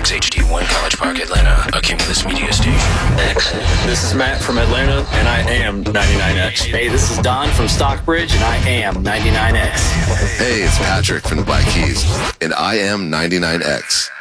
99X HD1 College Park, Atlanta, a Cumulus Media Station. X. This is Matt from Atlanta, and I am 99X. Hey, this is Don from Stockbridge, and I am 99X. Hey, it's Patrick from the Black Keys, and I am 99X.